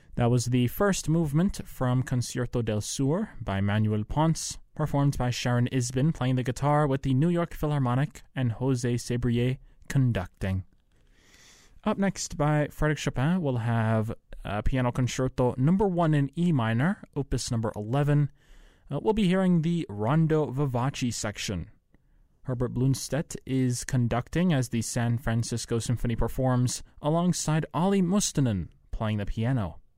That was the first movement from Concierto del Sur by Manuel Ponce, performed by Sharon Isbin playing the guitar with the New York Philharmonic and Jose Sebrier conducting. Up next by Frédéric Chopin, we'll have Piano Concerto number 1 in E minor, opus number 11. We'll be hearing the Rondo Vivace section. Herbert Blunstedt is conducting as the San Francisco Symphony performs alongside Olli Mustonen playing the piano.